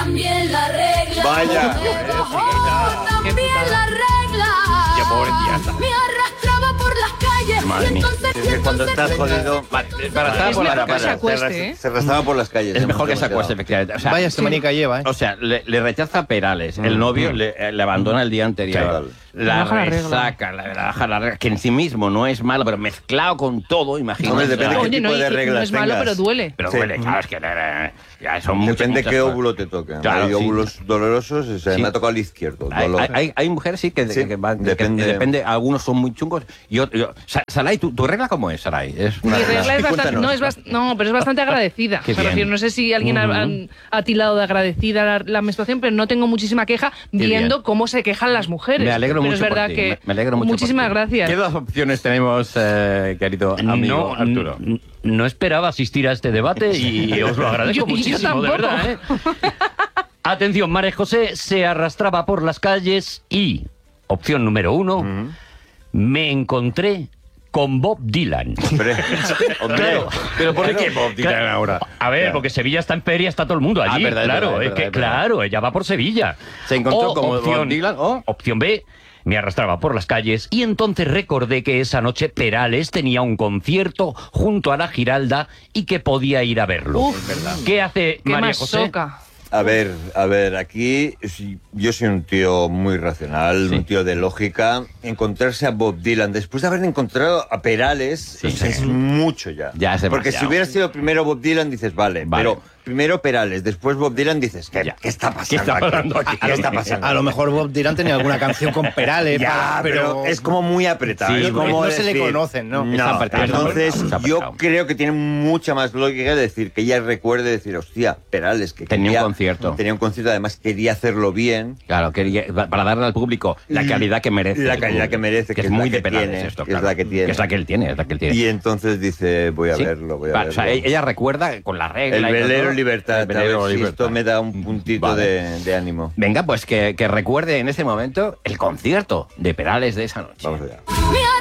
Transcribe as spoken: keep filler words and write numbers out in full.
también la regla. Vaya. También la regla. Qué pobre tía. Me arrastraba por las calles. Madre y mía. entonces, Es que cuando estás jodido... Vale, para estar Es por la mejor que para- se acueste, se, ¿eh? se arrastraba por las calles. Es mejor que se demasiado. acueste, efectivamente. O sea, Vaya semanica lleva, ¿eh? O sea, le, le rechaza Perales. El novio le, le abandona el día anterior. Sí. La Baja la regla. resaca, la, la baja la regla, que en sí mismo no es malo, pero mezclado con todo, imagínate. Hombre, depende O sea, qué Oye, no, tipo de y- y reglas no es malo, tengas. pero duele. Pero Sí. duele, claro, es que eh, ya son muchas, Depende muchas qué cosas. óvulo te toque. Claro, hay sí. óvulos dolorosos, o sea, Sí. me ha tocado el izquierdo. Hay, dolor. hay, hay- hay mujeres, sí, que, Sí, que van- que depende. depende. Algunos son muy chungos. Y otro- yo- Sa- Saray, ¿tu, tu regla cómo es, Saray? Es Mi una regla es Sí, bastante, cuéntanos. no, es bast- no, pero es bastante agradecida. Qué Me bien. refiero, no sé si alguien ha- han- ha tilado de agradecida la, la menstruación, pero no tengo muchísima queja viendo bien. cómo se quejan las mujeres. Me alegro pero mucho es verdad por ti, que me- me alegro mucho por muchísimas ti. gracias. ¿Qué dos opciones tenemos, eh, querido amigo no, Arturo? n- no esperaba asistir a este debate y os lo agradezco Yo- yo muchísimo, de tampoco. verdad. ¿eh? Atención, María José se arrastraba por las calles y, opción número uno, me encontré con Bob Dylan. Hombre, hombre, Claro. ¿Pero por qué Claro. Bob Dylan Claro. ahora? A ver, Claro. porque Sevilla está en feria, está todo el mundo allí. Ah, verdad, es claro, verdad, es es que, verdad, es verdad. claro, ella va por Sevilla. Se encontró O con Bob opción, Dylan, o- opción B, me arrastraba por las calles y entonces recordé que esa noche Perales tenía un concierto junto a la Giralda y que podía ir a verlo. Uf, ¿Qué hace qué María más José? soca. a ver, a ver, aquí sí, yo soy un tío muy racional, Sí. un tío de lógica. Encontrarse a Bob Dylan después de haber encontrado a Perales Sí, o sea, sí. es mucho ya. Ya es Porque si demasiado. hubiera sido primero Bob Dylan dices, vale, Vale. pero primero Perales, después Bob Dylan dices, ¿qué, Ya. ¿qué está pasando ¿Qué está aquí? pasando aquí? ¿Qué está pasando? A lo mejor Bob Dylan tenía alguna canción con Perales. Ya, para- pero es como muy apretado. Sí, es como no se le decir- conocen, ¿no? No, Está apretado, está entonces apretado, está yo apretado. creo que tiene mucha más lógica decir que ella recuerde decir, hostia, Perales, que Tenía un quería- concierto. Tenía un concierto, además quería hacerlo bien. Claro, quería- para darle al público la calidad que merece. La el calidad público. que merece, que que es es la muy que de Perales tiene, esto, que es claro. la que tiene. Que es la que él tiene, es la que él tiene. Y entonces dice, voy a Sí. verlo, voy a Va, verlo. o sea, e- ella recuerda con la regla. El y todo. velero libertad, El velero a ver si libertad. esto me da un puntito Vale. de, de ánimo. Venga, pues que, que recuerde en ese momento el concierto de Perales de esa noche. Vamos allá. Me